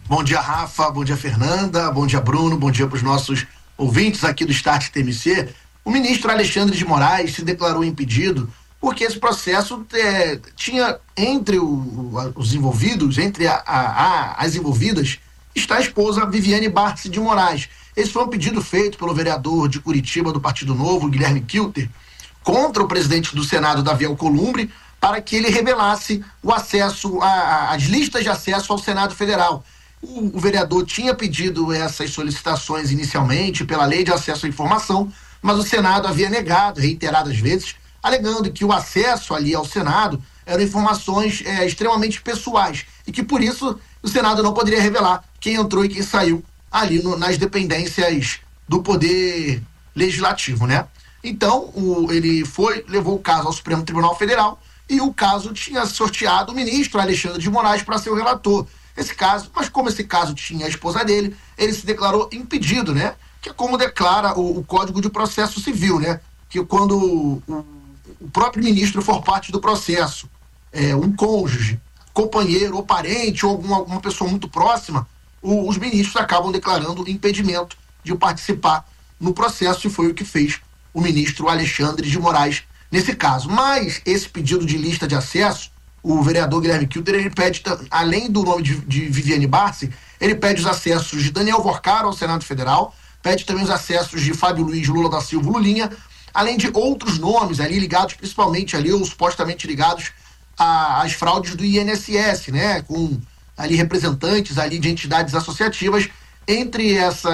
Bom dia, Rafa, bom dia, Fernanda, bom dia, Bruno, bom dia para os nossos ouvintes aqui do Start TMC. O ministro Alexandre de Moraes se declarou impedido porque esse processo tinha entre os envolvidos, entre as envolvidas, está a esposa Viviane Barsi de Moraes. Esse foi um pedido feito pelo vereador de Curitiba do Partido Novo, Guilherme Kilter, contra o presidente do Senado, Davi Alcolumbre, para que ele revelasse o acesso, as listas de acesso ao Senado Federal. O vereador tinha pedido essas solicitações inicialmente pela Lei de Acesso à Informação, mas o Senado havia negado reiteradas vezes, alegando que o acesso ali ao Senado eram informações extremamente pessoais e que, por isso, o Senado não poderia revelar quem entrou e quem saiu ali nas dependências do Poder Legislativo, né? Então, ele levou o caso ao Supremo Tribunal Federal e o caso tinha sorteado o ministro Alexandre de Moraes para ser o relator. Mas como esse caso tinha a esposa dele, ele se declarou impedido, né? Que é como declara o Código de Processo Civil, né? Que quando o próprio ministro for parte do processo, um cônjuge, companheiro ou parente ou alguma pessoa muito próxima, os ministros acabam declarando impedimento de participar no processo, e foi o que fez o ministro Alexandre de Moraes nesse caso. Mas esse pedido de lista de acesso, o vereador Guilherme Kilter, ele pede, além do nome de Viviane Barsi, ele pede os acessos de Daniel Vorcaro ao Senado Federal, pede também os acessos de Fábio Luiz Lula da Silva Lulinha, além de outros nomes ali ligados, principalmente ali, ou supostamente ligados às fraudes do INSS, né? Com ali representantes ali de entidades associativas. Entre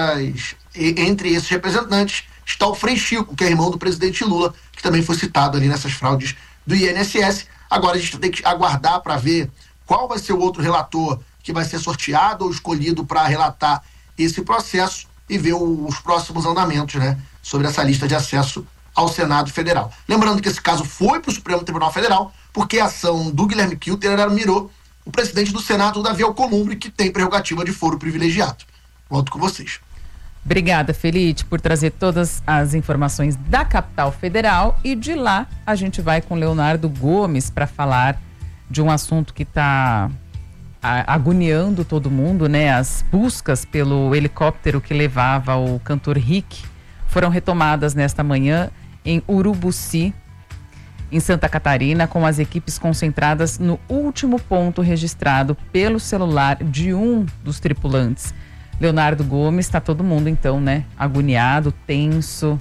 esses representantes está o Frei Chico, que é irmão do presidente Lula, que também foi citado ali nessas fraudes do INSS. Agora a gente tem que aguardar para ver qual vai ser o outro relator que vai ser sorteado ou escolhido para relatar esse processo e ver os próximos andamentos, né, sobre essa lista de acesso ao Senado Federal. Lembrando que esse caso foi para o Supremo Tribunal Federal porque a ação do Guilherme Kilter mirou o presidente do Senado, Davi Alcolumbre, que tem prerrogativa de foro privilegiado. Volto com vocês. Obrigada, Felite, por trazer todas as informações da capital federal, e de lá a gente vai com Leonardo Gomes para falar de um assunto que está agoniando todo mundo, né? As buscas pelo helicóptero que levava o cantor Rick foram retomadas nesta manhã em Urubuci, em Santa Catarina, com as equipes concentradas no último ponto registrado pelo celular de um dos tripulantes. Leonardo Gomes, está todo mundo então, né? Agoniado, tenso.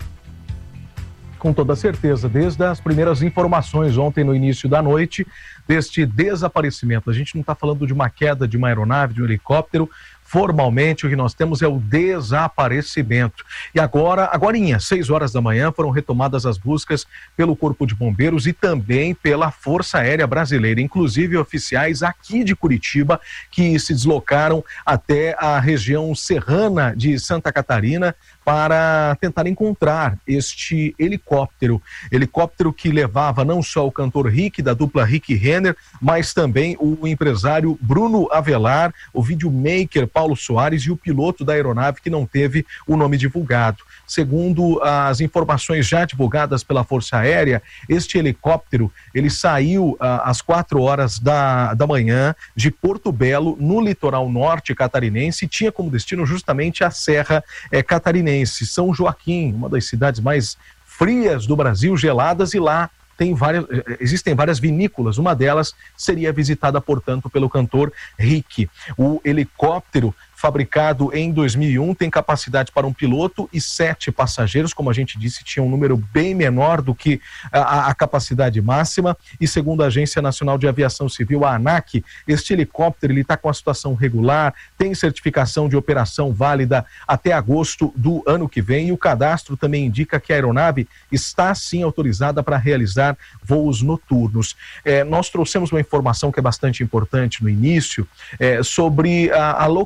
Com toda certeza, desde as primeiras informações ontem no início da noite, deste desaparecimento. A gente não está falando de uma queda de uma aeronave, de um helicóptero. Formalmente, o que nós temos é o desaparecimento. E agorinha, 6 horas da manhã, foram retomadas as buscas pelo Corpo de Bombeiros e também pela Força Aérea Brasileira, inclusive oficiais aqui de Curitiba que se deslocaram até a região serrana de Santa Catarina para tentar encontrar este helicóptero que levava não só o cantor Rick, da dupla Rick Renner, mas também o empresário Bruno Avelar, o videomaker Paulo Soares e o piloto da aeronave, que não teve o nome divulgado. Segundo as informações já divulgadas pela Força Aérea, este helicóptero, ele saiu às 4 horas da manhã de Porto Belo, no litoral norte catarinense, e tinha como destino justamente a Serra Catarinense, São Joaquim, uma das cidades mais frias do Brasil, geladas, e lá existem várias vinícolas. Uma delas seria visitada, portanto, pelo cantor Rick. O helicóptero, fabricado em 2001, tem capacidade para um piloto e 7 passageiros. Como a gente disse, tinha um número bem menor do que a capacidade máxima. E segundo a Agência Nacional de Aviação Civil, a ANAC, este helicóptero está com a situação regular, tem certificação de operação válida até agosto do ano que vem, e o cadastro também indica que a aeronave está sim autorizada para realizar voos noturnos. Nós trouxemos uma informação que é bastante importante no início, sobre a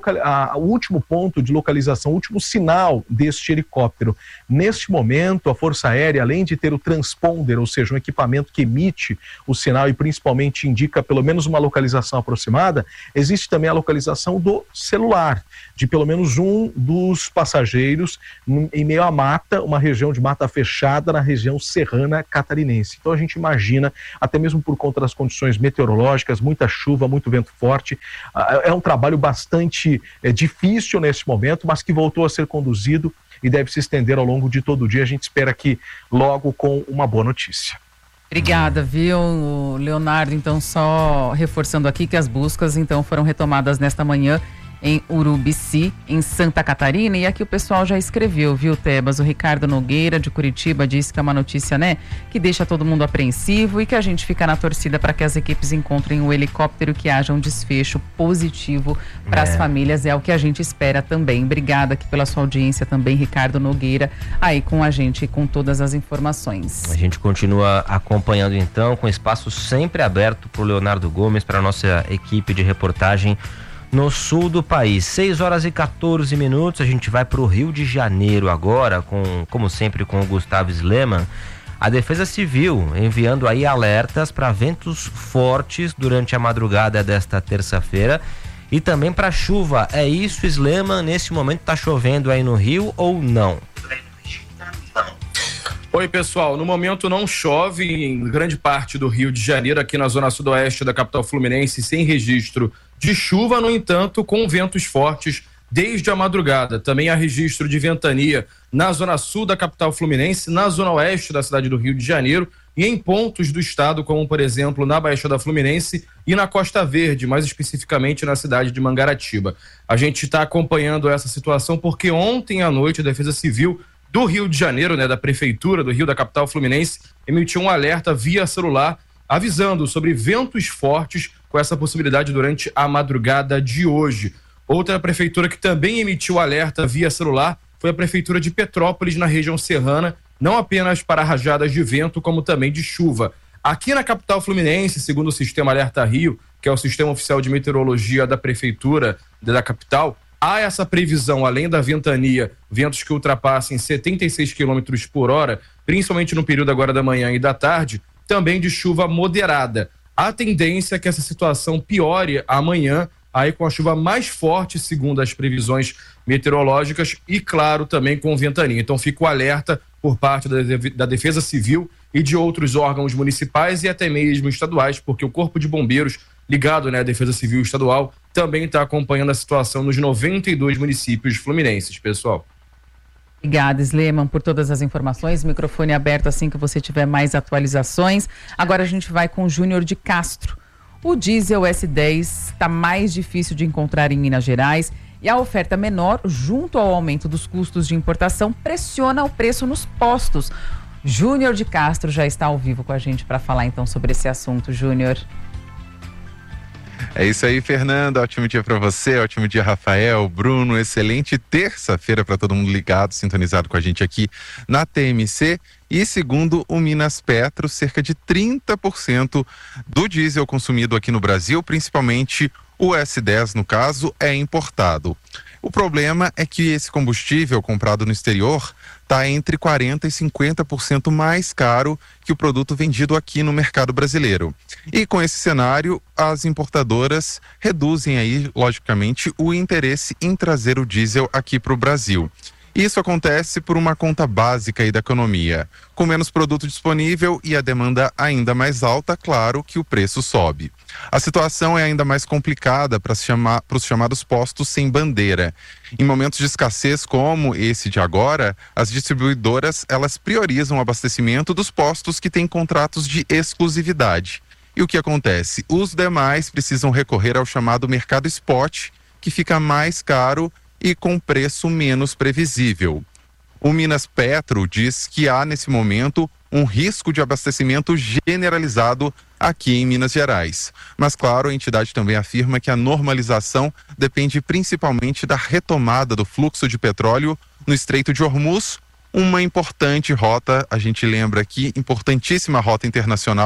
o último ponto de localização, o último sinal deste helicóptero. Neste momento, a Força Aérea, além de ter o transponder, ou seja, um equipamento que emite o sinal e principalmente indica pelo menos uma localização aproximada, existe também a localização do celular, de pelo menos um dos passageiros em meio à mata, uma região de mata fechada na região serrana catarinense. Então a gente imagina, até mesmo por conta das condições meteorológicas, muita chuva, muito vento forte, é um trabalho bastante difícil nesse momento, mas que voltou a ser conduzido e deve se estender ao longo de todo o dia. A gente espera que logo com uma boa notícia. Obrigada, viu, Leonardo? Então, só reforçando aqui que as buscas então foram retomadas nesta manhã em Urubici, em Santa Catarina, e aqui o pessoal já escreveu, viu, Tebas? O Ricardo Nogueira, de Curitiba, disse que é uma notícia, né, que deixa todo mundo apreensivo e que a gente fica na torcida para que as equipes encontrem o helicóptero e que haja um desfecho positivo para as famílias, é o que a gente espera também. Obrigada aqui pela sua audiência também, Ricardo Nogueira, aí com a gente, com todas as informações. A gente continua acompanhando então, com espaço sempre aberto para o Leonardo Gomes, para a nossa equipe de reportagem no sul do país. 6h14, a gente vai para o Rio de Janeiro agora, como sempre, com o Gustavo Sleman. A Defesa Civil enviando aí alertas para ventos fortes durante a madrugada desta terça-feira e também para chuva. É isso, Sleman? Nesse momento está chovendo aí no Rio ou não? Oi, pessoal, no momento não chove em grande parte do Rio de Janeiro, aqui na zona sudoeste da capital fluminense, sem registro de chuva, no entanto, com ventos fortes desde a madrugada. Também há registro de ventania na zona sul da capital fluminense, na zona oeste da cidade do Rio de Janeiro e em pontos do estado, como por exemplo na Baixada Fluminense e na Costa Verde, mais especificamente na cidade de Mangaratiba. A gente está acompanhando essa situação porque ontem à noite a Defesa Civil do Rio de Janeiro, da Prefeitura do Rio, da capital fluminense, emitiu um alerta via celular avisando sobre ventos fortes com essa possibilidade durante a madrugada de hoje. Outra prefeitura que também emitiu alerta via celular foi a Prefeitura de Petrópolis, na região serrana, não apenas para rajadas de vento, como também de chuva. Aqui na capital fluminense, segundo o Sistema Alerta Rio, que é o sistema oficial de meteorologia da Prefeitura da capital, há essa previsão, além da ventania, ventos que ultrapassem 76 km por hora, principalmente no período agora da manhã e da tarde, também de chuva moderada. A tendência é que essa situação piore amanhã, aí com a chuva mais forte, segundo as previsões meteorológicas, e claro, também com ventania. Então fica o alerta por parte da Defesa Civil e de outros órgãos municipais e até mesmo estaduais, porque o Corpo de Bombeiros, ligado à Defesa Civil Estadual, também está acompanhando a situação nos 92 municípios fluminenses, pessoal. Obrigada, Sleman, por todas as informações. Microfone aberto assim que você tiver mais atualizações. Agora a gente vai com o Júnior de Castro. O diesel S10 está mais difícil de encontrar em Minas Gerais e a oferta menor, junto ao aumento dos custos de importação, pressiona o preço nos postos. Júnior de Castro já está ao vivo com a gente para falar então sobre esse assunto. Júnior. É isso aí, Fernanda. Ótimo dia para você, ótimo dia, Rafael, Bruno. Excelente terça-feira para todo mundo ligado, sintonizado com a gente aqui na TMC. E segundo o Minas Petro, cerca de 30% do diesel consumido aqui no Brasil, principalmente o S10 no caso, é importado. O problema é que esse combustível comprado no exterior está entre 40% e 50% mais caro que o produto vendido aqui no mercado brasileiro. E com esse cenário, as importadoras reduzem aí, logicamente, o interesse em trazer o diesel aqui para o Brasil. Isso acontece por uma conta básica aí da economia. Com menos produto disponível e a demanda ainda mais alta, claro que o preço sobe. A situação é ainda mais complicada para os chamados postos sem bandeira. Em momentos de escassez como esse de agora, as distribuidoras elas priorizam o abastecimento dos postos que têm contratos de exclusividade. E o que acontece? Os demais precisam recorrer ao chamado mercado spot, que fica mais caro e com preço menos previsível. O Minas Petro diz que há, nesse momento, um risco de abastecimento generalizado aqui em Minas Gerais. Mas, claro, a entidade também afirma que a normalização depende principalmente da retomada do fluxo de petróleo no Estreito de Hormuz, uma importante rota, a gente lembra aqui, importantíssima rota internacional,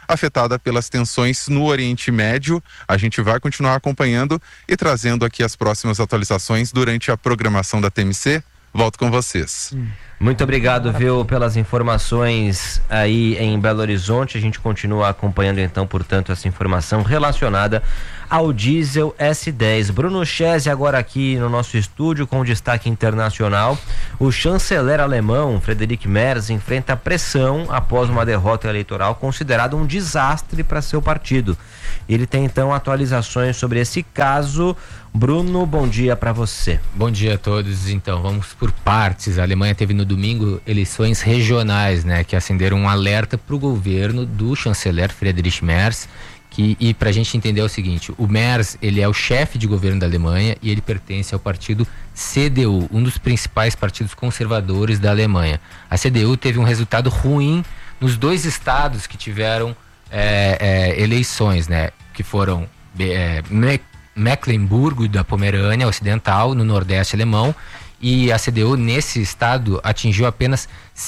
afetada pelas tensões no Oriente Médio. A gente vai continuar acompanhando e trazendo aqui as próximas atualizações durante a programação da TMC. Volto com vocês. Muito obrigado, viu, pelas informações aí em Belo Horizonte. A gente continua acompanhando então, portanto, essa informação relacionada ao diesel S10. Bruno Chese agora aqui no nosso estúdio com destaque internacional. O chanceler alemão Friedrich Merz enfrenta pressão após uma derrota eleitoral considerada um desastre para seu partido. Ele tem então atualizações sobre esse caso. Bruno, bom dia para você. Bom dia a todos. Então, vamos por partes. A Alemanha teve no domingo eleições regionais, né, que acenderam um alerta para o governo do chanceler Friedrich Merz. E para a gente entender é o seguinte: o Merz, ele é o chefe de governo da Alemanha e ele pertence ao partido CDU, um dos principais partidos conservadores da Alemanha. A CDU teve um resultado ruim nos 2 estados que tiveram eleições, né, que foram Mecklenburgo da Pomerânia Ocidental, no Nordeste alemão, e a CDU nesse estado atingiu apenas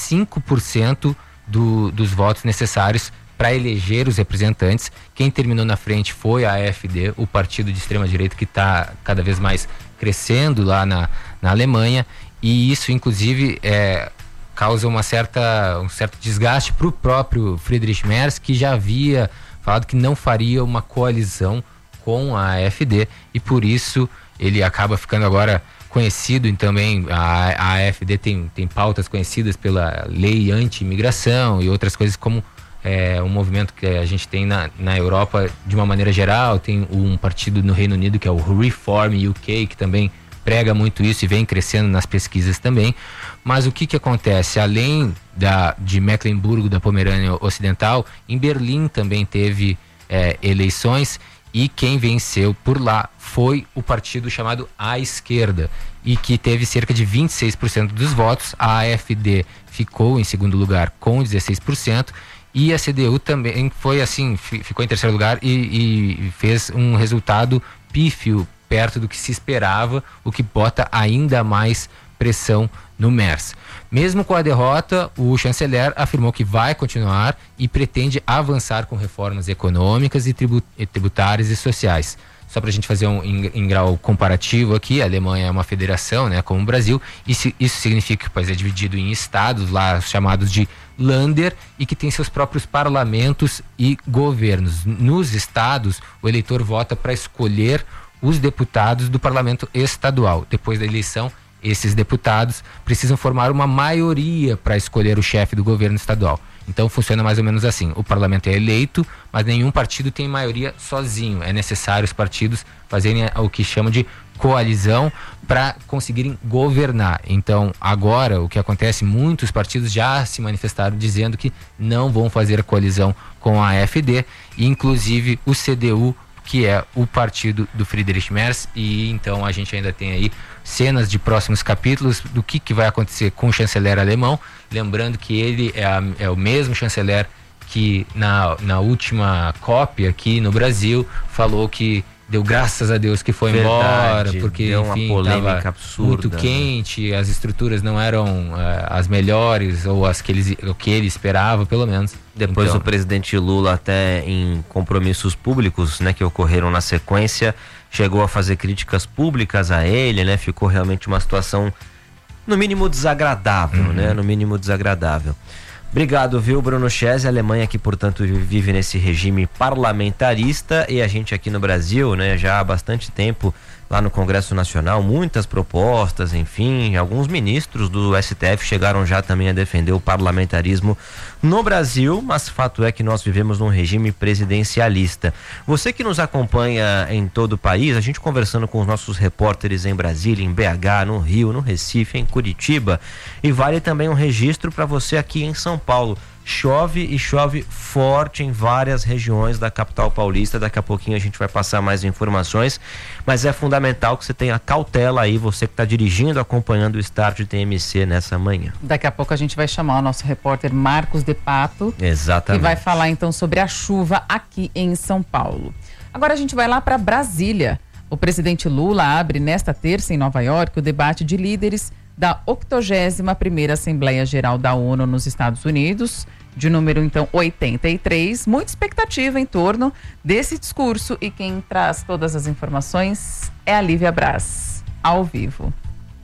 5% dos votos necessários para eleger os representantes. Quem terminou na frente foi a AfD, o partido de extrema-direita que está cada vez mais crescendo lá na Alemanha, e isso inclusive causa um certo desgaste para o próprio Friedrich Merz, que já havia falado que não faria uma coalizão com a AfD, e por isso ele acaba ficando agora conhecido. E também a AfD tem pautas conhecidas pela lei anti-imigração e outras coisas, como um movimento que a gente tem na Europa de uma maneira geral. Tem um partido no Reino Unido que é o Reform UK, que também prega muito isso e vem crescendo nas pesquisas também. Mas o que acontece? Além de Mecklenburgo da Pomerânia Ocidental, em Berlim também teve eleições, e quem venceu por lá foi o partido chamado À Esquerda, e que teve cerca de 26% dos votos. A AfD ficou em segundo lugar com 16%, e a CDU também ficou em terceiro lugar e fez um resultado pífio, perto do que se esperava, o que bota ainda mais pressão no Merz. Mesmo com a derrota, o chanceler afirmou que vai continuar e pretende avançar com reformas econômicas e tributárias e sociais. Só para a gente fazer em grau comparativo aqui, a Alemanha é uma federação, né, como o Brasil, e isso significa que o país é dividido em estados, lá chamados de Länder, e que tem seus próprios parlamentos e governos. Nos estados, o eleitor vota para escolher os deputados do parlamento estadual. Depois da eleição, esses deputados precisam formar uma maioria para escolher o chefe do governo estadual. Então funciona mais ou menos assim: o parlamento é eleito, mas nenhum partido tem maioria sozinho. É necessário os partidos fazerem o que chamam de coalizão para conseguirem governar. Então agora o que acontece, muitos partidos já se manifestaram dizendo que não vão fazer coalizão com a AfD, e inclusive o CDU, que é o partido do Friedrich Merz. E então a gente ainda tem aí cenas de próximos capítulos do que vai acontecer com o chanceler alemão. Lembrando que ele é o mesmo chanceler que na última COP aqui no Brasil falou que deu graças a Deus que foi embora, porque deu uma polêmica absurda, muito quente, as estruturas não eram as melhores, ou o que ele esperava, pelo menos. Depois então, o presidente Lula, até em compromissos públicos, né, que ocorreram na sequência, chegou a fazer críticas públicas a ele, né? Ficou realmente uma situação no mínimo desagradável, né? No mínimo desagradável. Obrigado, viu, Bruno Chese. A Alemanha que, portanto, vive nesse regime parlamentarista, e a gente aqui no Brasil, né, já há bastante tempo lá no Congresso Nacional, muitas propostas, enfim, alguns ministros do STF chegaram já também a defender o parlamentarismo no Brasil, mas fato é que nós vivemos num regime presidencialista. Você que nos acompanha em todo o país, a gente conversando com os nossos repórteres em Brasília, em BH, no Rio, no Recife, em Curitiba, e vale também um registro para você aqui em São Paulo. Chove e chove forte em várias regiões da capital paulista. Daqui a pouquinho a gente vai passar mais informações, mas é fundamental que você tenha cautela aí, você que está dirigindo, acompanhando o Start TMC nessa manhã. Daqui a pouco a gente vai chamar o nosso repórter Marcos de Pato. Exatamente. Que vai falar então sobre a chuva aqui em São Paulo. Agora a gente vai lá para Brasília. O presidente Lula abre nesta terça em Nova York o debate de líderes da 81ª Assembleia Geral da ONU nos Estados Unidos, de número, então, 83. Muita expectativa em torno desse discurso e quem traz todas as informações é a Lívia Braz, ao vivo.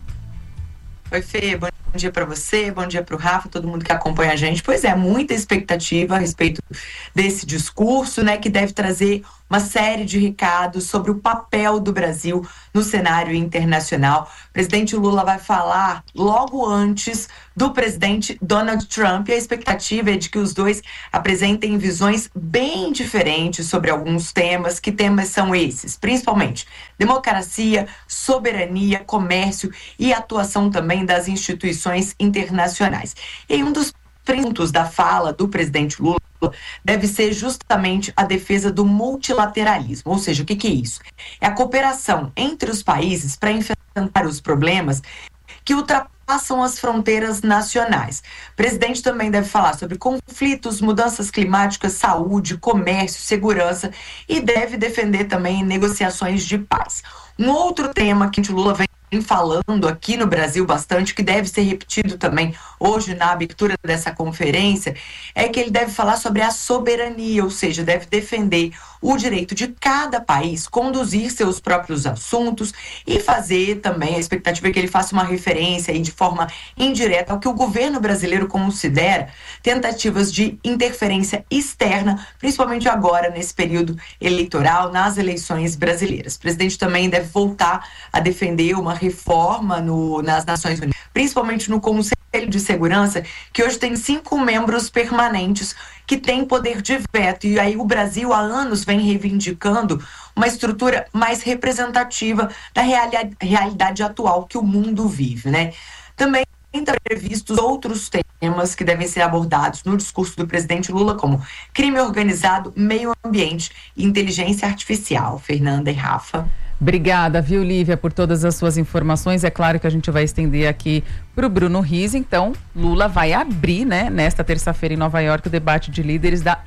Oi, Fê, bom dia para você, bom dia para o Rafa, todo mundo que acompanha a gente. Pois é, muita expectativa a respeito desse discurso, né, que deve trazer uma série de recados sobre o papel do Brasil no cenário internacional. O presidente Lula vai falar logo antes do presidente Donald Trump, e a expectativa é de que os dois apresentem visões bem diferentes sobre alguns temas. Que temas são esses? Principalmente democracia, soberania, comércio e atuação também das instituições internacionais. E um dos pontos da fala do presidente Lula deve ser justamente a defesa do multilateralismo. Ou seja, o que é isso? É a cooperação entre os países para enfrentar os problemas que ultrapassam as fronteiras nacionais. O presidente também deve falar sobre conflitos, mudanças climáticas, saúde, comércio, segurança, e deve defender também negociações de paz. Um outro tema que o Lula vem falando aqui no Brasil bastante, que deve ser repetido também hoje na abertura dessa conferência, é que ele deve falar sobre a soberania, ou seja, deve defender o direito de cada país conduzir seus próprios assuntos e fazer também, a expectativa é que ele faça uma referência aí de forma indireta ao que o governo brasileiro considera tentativas de interferência externa, principalmente agora nesse período eleitoral, nas eleições brasileiras. O presidente também deve voltar a defender uma reforma nas Nações Unidas, principalmente no Conselho de Segurança, que hoje tem 5 membros permanentes que têm poder de veto, e aí o Brasil há anos vem reivindicando uma estrutura mais representativa da realidade atual que o mundo vive, né? Também estão previstos outros temas que devem ser abordados no discurso do presidente Lula, como crime organizado, meio ambiente e inteligência artificial. Fernanda e Rafa. Obrigada, viu, Lívia, por todas as suas informações. É claro que a gente vai estender aqui para o Bruno Riz. Então, Lula vai abrir, né, nesta terça-feira em Nova York, o debate de líderes da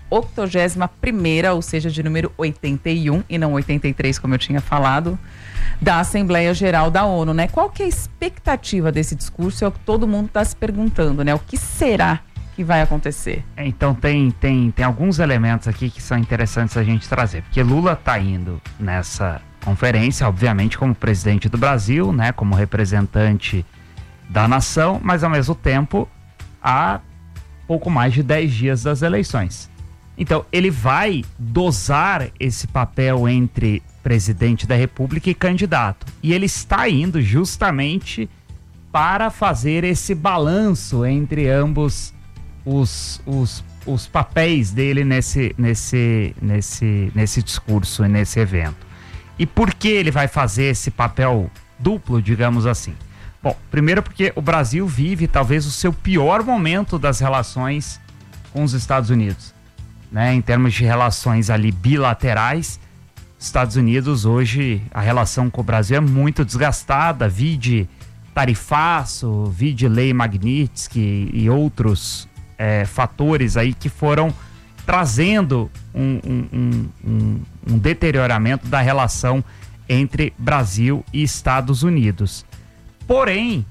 81ª, ou seja, de número 81 e não 83, como eu tinha falado, da Assembleia Geral da ONU, né? Qual que é a expectativa desse discurso? É o que todo mundo está se perguntando, né? O que será que vai acontecer? Então tem alguns elementos aqui que são interessantes a gente trazer, porque Lula está indo nessa conferência, obviamente, como presidente do Brasil, né, como representante da nação, mas ao mesmo tempo há pouco mais de 10 dias das eleições. Então ele vai dosar esse papel entre presidente da República e candidato, e ele está indo justamente para fazer esse balanço entre ambos os papéis dele nesse discurso e nesse evento. E por que ele vai fazer esse papel duplo, digamos assim? Bom, primeiro porque o Brasil vive talvez o seu pior momento das relações com os Estados Unidos, né? Em termos de relações ali bilaterais, Estados Unidos hoje, a relação com o Brasil é muito desgastada, vide tarifaço, vide lei Magnitsky e outros fatores aí que foram trazendo um deterioramento da relação entre Brasil e Estados Unidos. Porém,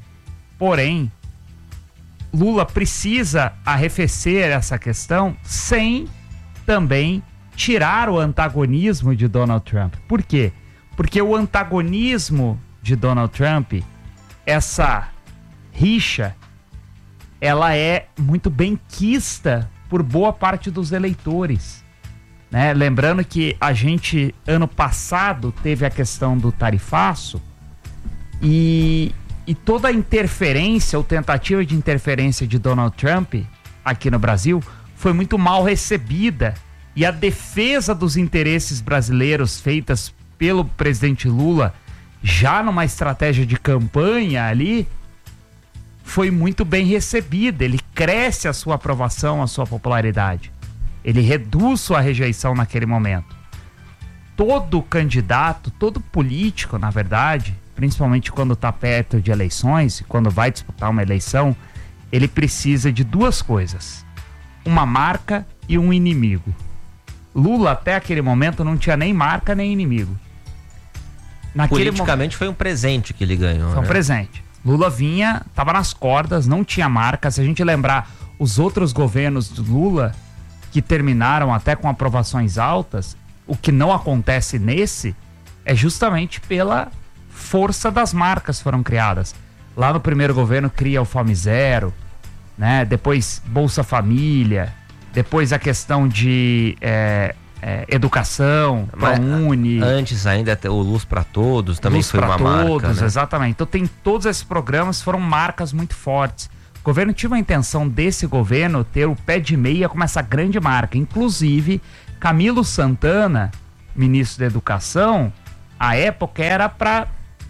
Lula precisa arrefecer essa questão sem também tirar o antagonismo de Donald Trump. Por quê? Porque o antagonismo de Donald Trump, essa rixa, ela é muito bem quista por boa parte dos eleitores, né? Lembrando que a gente, ano passado, teve a questão do tarifaço e toda a interferência ou tentativa de interferência de Donald Trump aqui no Brasil foi muito mal recebida, e a defesa dos interesses brasileiros feitas pelo presidente Lula, já numa estratégia de campanha ali, foi muito bem recebida. Ele cresce a sua aprovação, a sua popularidade. Ele reduz sua rejeição naquele momento. Todo candidato, todo político, na verdade, principalmente quando está perto de eleições, quando vai disputar uma eleição, ele precisa de duas coisas: uma marca e um inimigo. Lula, até aquele momento, não tinha nem marca nem inimigo. Politicamente foi um presente que ele ganhou. Foi um presente. Lula vinha, estava nas cordas, não tinha marca. Se a gente lembrar os outros governos do Lula, que terminaram até com aprovações altas, o que não acontece nesse é justamente pela força das marcas que foram criadas. Lá no primeiro governo cria o Fome Zero, né? Depois Bolsa Família, depois a questão de educação, ProUni. Antes ainda o Luz para Todos também Luz foi uma Todos, marca, né? Exatamente. Então tem todos esses programas, foram marcas muito fortes. O governo tinha uma intenção desse governo ter o pé de meia como essa grande marca. Inclusive, Camilo Santana, ministro da Educação, à época era para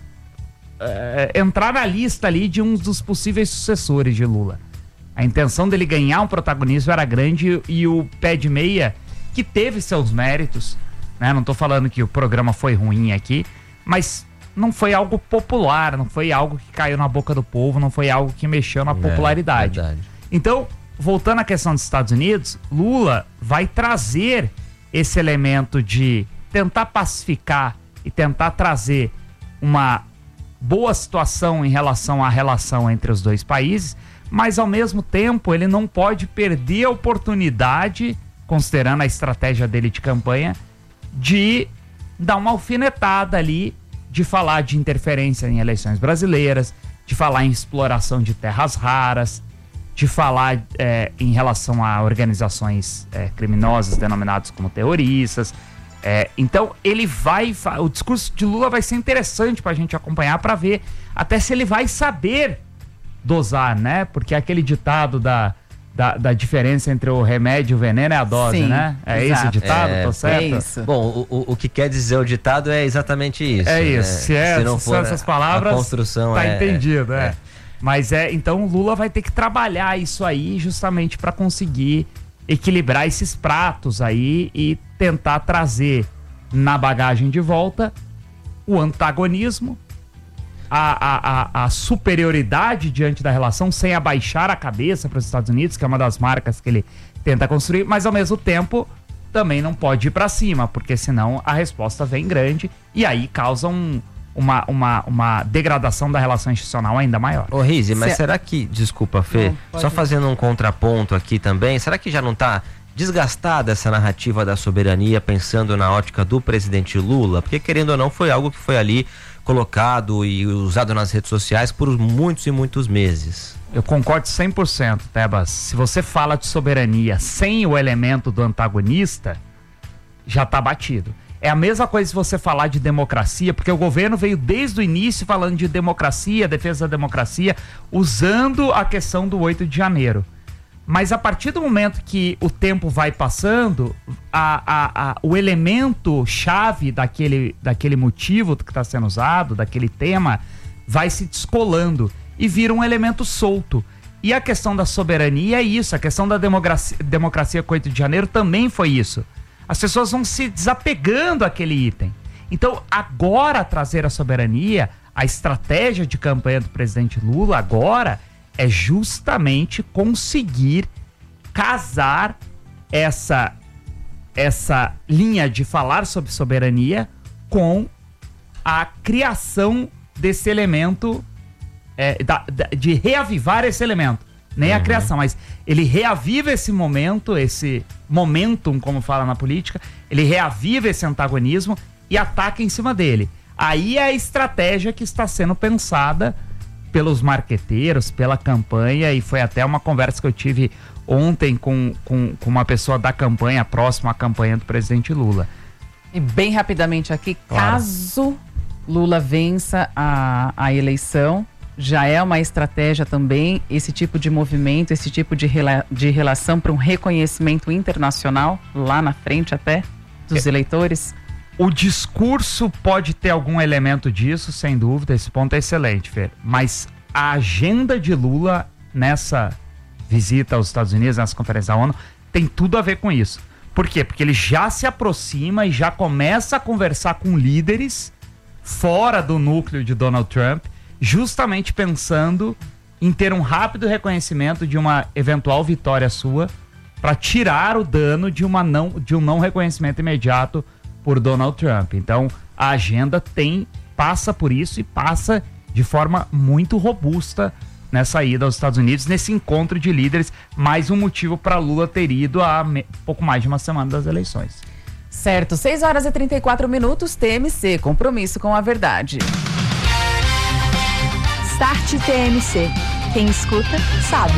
entrar na lista ali de um dos possíveis sucessores de Lula. A intenção dele ganhar um protagonismo era grande e o pé de meia, que teve seus méritos, né? Não estou falando que o programa foi ruim aqui, mas não foi algo popular, não foi algo que caiu na boca do povo, não foi algo que mexeu na popularidade. Então, voltando à questão dos Estados Unidos, Lula vai trazer esse elemento de tentar pacificar e tentar trazer uma boa situação em relação à relação entre os dois países, mas ao mesmo tempo ele não pode perder a oportunidade, considerando a estratégia dele de campanha, de dar uma alfinetada ali, de falar de interferência em eleições brasileiras, de falar em exploração de terras raras, de falar em relação a organizações criminosas denominadas como terroristas. Então ele o discurso de Lula vai ser interessante para a gente acompanhar, para ver até se ele vai saber dosar, né? Porque aquele ditado da diferença entre o remédio e o veneno é a dose, sim, né? É exato. Esse o ditado, tô certo? É isso. Bom, o que quer dizer o ditado é exatamente isso. É isso. Se não for essas palavras, a construção tá entendido, Mas então o Lula vai ter que trabalhar isso aí justamente para conseguir equilibrar esses pratos aí e tentar trazer na bagagem de volta o antagonismo, a superioridade diante da relação, sem abaixar a cabeça para os Estados Unidos, que é uma das marcas que ele tenta construir, mas ao mesmo tempo também não pode ir para cima, porque senão a resposta vem grande e aí causa uma degradação da relação institucional ainda maior. Ô Rizzi, mas será que, desculpa Fê, só fazendo um contraponto aqui também, será que já não está desgastada essa narrativa da soberania, pensando na ótica do presidente Lula? Porque querendo ou não, foi algo que foi ali colocado e usado nas redes sociais por muitos e muitos meses. Eu concordo 100%, Tebas. Se você fala de soberania sem o elemento do antagonista, já está batido. É a mesma coisa se você falar de democracia, porque o governo veio desde o início falando de democracia, defesa da democracia, usando a questão do 8 de janeiro. Mas a partir do momento que o tempo vai passando, o elemento chave daquele motivo que está sendo usado, daquele tema, vai se descolando e vira um elemento solto. E a questão da soberania é isso, a questão da democracia com 8 de janeiro também foi isso. As pessoas vão se desapegando àquele item. Então, agora trazer a soberania, a estratégia de campanha do presidente Lula agora é justamente conseguir casar essa linha de falar sobre soberania com a criação desse elemento, de reavivar esse elemento. Nem a criação, mas ele reaviva esse momento, esse momentum, como fala na política, ele reaviva esse antagonismo e ataca em cima dele. Aí é a estratégia que está sendo pensada pelos marqueteiros, pela campanha, e foi até uma conversa que eu tive ontem com uma pessoa da campanha, próxima à campanha do presidente Lula. E bem rapidamente aqui, caso Lula vença a eleição, já é uma estratégia também, esse tipo de movimento, esse tipo de relação para um reconhecimento internacional, lá na frente até, dos eleitores? O discurso pode ter algum elemento disso, sem dúvida, esse ponto é excelente, Fer. Mas a agenda de Lula nessa visita aos Estados Unidos, nessa conferência da ONU, tem tudo a ver com isso. Por quê? Porque ele já se aproxima e já começa a conversar com líderes fora do núcleo de Donald Trump, justamente pensando em ter um rápido reconhecimento de uma eventual vitória sua, para tirar o dano de um não reconhecimento imediato por Donald Trump. Então, a agenda passa por isso e passa de forma muito robusta nessa ida aos Estados Unidos, nesse encontro de líderes, mais um motivo para Lula ter ido há pouco mais de uma semana das eleições. Certo, 6 horas e 34 minutos, TMC, compromisso com a verdade. Start TMC. Quem escuta, sabe.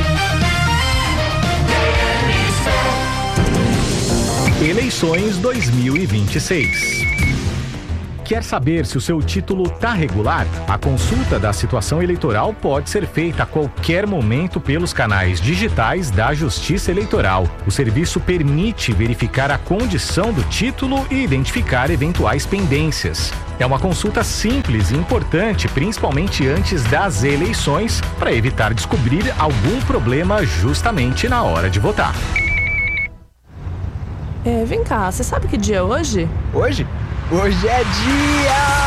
Eleições 2026. Quer saber se o seu título está regular? A consulta da situação eleitoral pode ser feita a qualquer momento pelos canais digitais da Justiça Eleitoral. O serviço permite verificar a condição do título e identificar eventuais pendências. É uma consulta simples e importante, principalmente antes das eleições, para evitar descobrir algum problema justamente na hora de votar. Vem cá, você sabe que dia é hoje? Hoje? Hoje é dia...